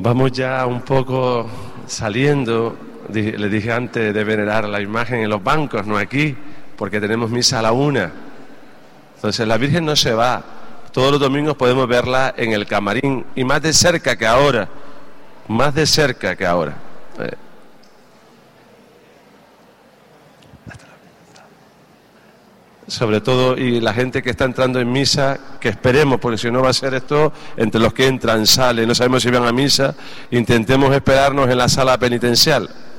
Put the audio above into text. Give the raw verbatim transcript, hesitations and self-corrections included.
Vamos ya un poco saliendo. Le dije antes de venerar la imagen en los bancos, no aquí, porque tenemos misa a la una. Entonces la Virgen no se va. Todos los domingos podemos verla en el camarín, y más de cerca que ahora, más de cerca que ahora. Eh. Sobre todo, y la gente que está entrando en misa, que esperemos, porque si no va a ser esto entre los que entran, salen, no sabemos si van a misa, intentemos esperarnos en la sala penitencial.